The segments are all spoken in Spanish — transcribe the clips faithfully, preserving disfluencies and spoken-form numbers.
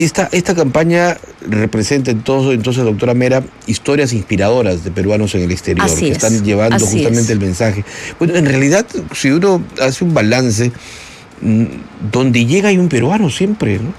Esta, esta campaña representa entonces, entonces, doctora Mera, historias inspiradoras de peruanos en el exterior, Así que es, están llevando así justamente es. el mensaje. Bueno, en realidad, si uno hace un balance, donde llega hay un peruano siempre, ¿no?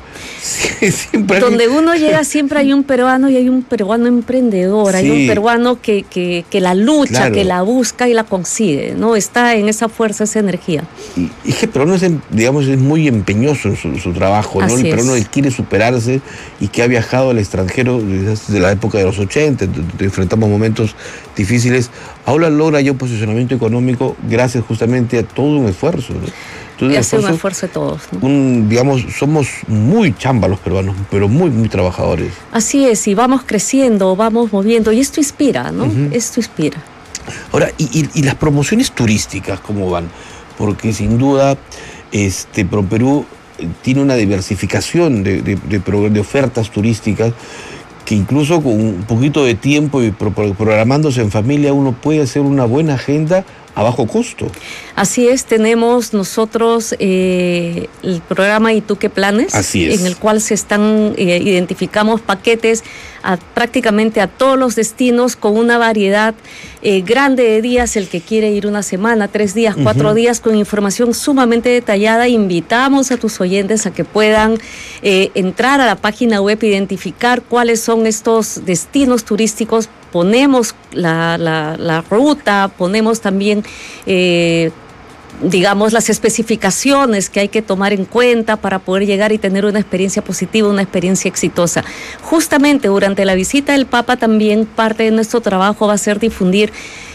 Siempre hay... Donde uno llega siempre hay un peruano y hay un peruano emprendedor, sí. Hay un peruano que, que, que la lucha, claro. Que la busca y la consigue, ¿no? Está en esa fuerza, esa energía. Y, y es que el peruano es, digamos, es muy empeñoso en su, su trabajo, ¿no? Así el peruano es. que quiere superarse y que ha viajado al extranjero desde la época de los ochenta, enfrentamos momentos difíciles. Ahora logra ya un posicionamiento económico gracias justamente a todo un esfuerzo, ¿no? Y hace un esfuerzo de todos, ¿no? Un, digamos, somos muy chamba los peruanos, pero muy, muy trabajadores. Así es, y vamos creciendo, vamos moviendo, y esto inspira, ¿no? Uh-huh. Esto inspira. Ahora, y, y, y las promociones turísticas, ¿cómo van? Porque sin duda, este, PROPERÚ tiene una diversificación de, de, de, de ofertas turísticas que incluso con un poquito de tiempo y pro, programándose en familia uno puede hacer una buena agenda a bajo costo. Así es, tenemos nosotros eh, el programa ¿Y tú qué planes? Así es. En el cual se están, eh, identificamos paquetes a prácticamente a todos los destinos con una variedad eh, grande de días, el que quiere ir una semana, tres días, uh-huh. cuatro días, con información sumamente detallada. Invitamos a tus oyentes a que puedan eh, entrar a la página web, identificar cuáles son estos destinos turísticos. Ponemos la, la, la ruta, ponemos también, eh, digamos, las especificaciones que hay que tomar en cuenta para poder llegar y tener una experiencia positiva, una experiencia exitosa. Justamente durante la visita del Papa también parte de nuestro trabajo va a ser difundir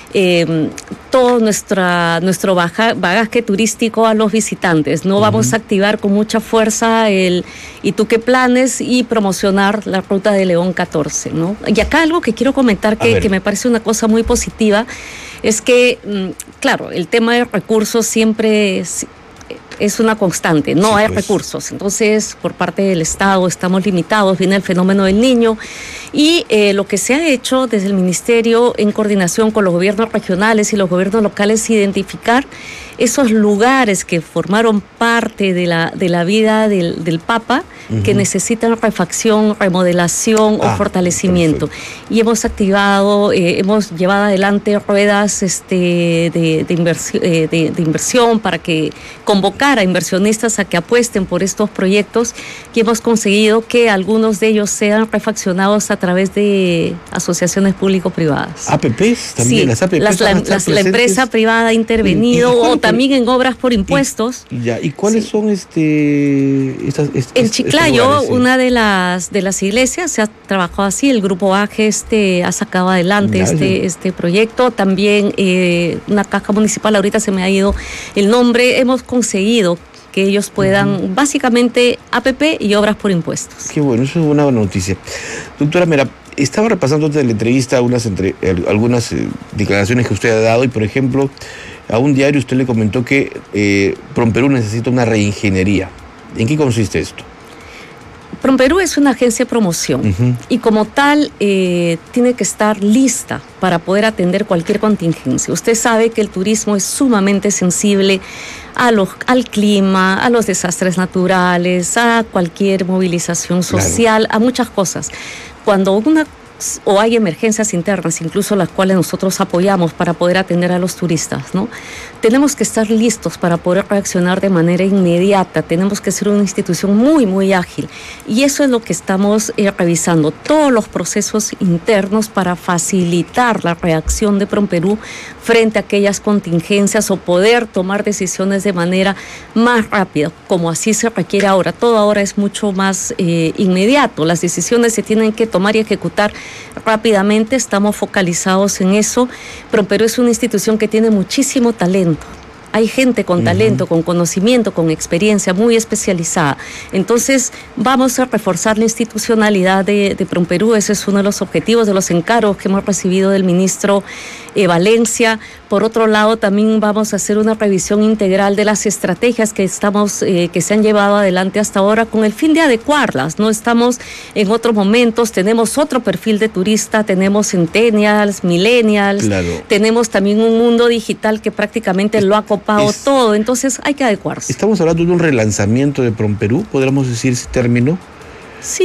Eh, todo nuestra, nuestro baja, bagaje turístico a los visitantes, ¿no? Uh-huh. Vamos a activar con mucha fuerza el ¿Y tú qué planes? Y promocionar la ruta de León catorce, ¿no? Y acá algo que quiero comentar que, que me parece una cosa muy positiva es que, claro, el tema de recursos siempre es, es una constante, no sí, hay pues. recursos, entonces por parte del Estado estamos limitados, viene el fenómeno del niño y eh, lo que se ha hecho desde el Ministerio en coordinación con los gobiernos regionales y los gobiernos locales, identificar esos lugares que formaron parte de la, de la vida del, del Papa, uh-huh. que necesitan refacción, remodelación ah, o fortalecimiento. Perfecto. Y hemos activado, eh, hemos llevado adelante ruedas este, de, de, inversión, eh, de, de inversión para que convocar a inversionistas a que apuesten por estos proyectos y hemos conseguido que algunos de ellos sean refaccionados a través de asociaciones público-privadas. A P Pes también, sí, las A P Pes. Las, la, las, la empresa privada ha intervenido y, y o también en obras por impuestos. Y, ya, ¿y cuáles sí. son este estas, estas, en Chiclayo, lugares, sí. una de las de las iglesias se ha trabajado así, el grupo A G E este ha sacado adelante ya, este, ya. este proyecto, también eh, una caja municipal, ahorita se me ha ido el nombre, hemos conseguido que ellos puedan, uh-huh. básicamente A P P y obras por impuestos. Qué bueno, eso es una buena noticia. Doctora Mera, estaba repasando antes de la entrevista algunas, entre, algunas eh, declaraciones que usted ha dado y, por ejemplo, a un diario usted le comentó que eh, PROPERÚ necesita una reingeniería. ¿En qué consiste esto? PROPERÚ es una agencia de promoción uh-huh. y como tal eh, tiene que estar lista para poder atender cualquier contingencia. Usted sabe que el turismo es sumamente sensible a los, al clima, a los desastres naturales, a cualquier movilización social, claro. a muchas cosas. Cuando una o hay emergencias internas, incluso las cuales nosotros apoyamos para poder atender a los turistas, ¿no? Tenemos que estar listos para poder reaccionar de manera inmediata, tenemos que ser una institución muy, muy ágil. Y eso es lo que estamos eh, revisando, todos los procesos internos para facilitar la reacción de PROPERÚ frente a aquellas contingencias o poder tomar decisiones de manera más rápida, como así se requiere ahora. Todo ahora es mucho más eh, inmediato, las decisiones se tienen que tomar y ejecutar rápidamente, estamos focalizados en eso. PROPERÚ es una institución que tiene muchísimo talento. Hay gente con talento, uh-huh. con conocimiento, con experiencia muy especializada. Entonces, vamos a reforzar la institucionalidad de, de PROPERÚ. Ese es uno de los objetivos, de los encargos que hemos recibido del ministro eh, Valencia. Por otro lado, también vamos a hacer una revisión integral de las estrategias que estamos, eh, que se han llevado adelante hasta ahora con el fin de adecuarlas. No estamos en otros momentos, tenemos otro perfil de turista, tenemos centennials, millennials, claro. tenemos también un mundo digital que prácticamente es, lo ha copado es, todo, entonces hay que adecuarse. Estamos hablando de un relanzamiento de PROPERÚ, podríamos decir ese término.